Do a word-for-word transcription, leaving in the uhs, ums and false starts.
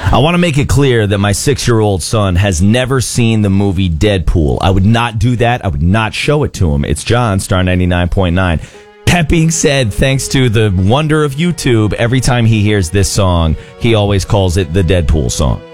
I want to make it clear that my six-year-old son has never seen the movie Deadpool. I would not do that. I would not show it to him. It's John, Star ninety-nine point nine. That being said, thanks to the wonder of YouTube, every time he hears this song, he always calls it the Deadpool song.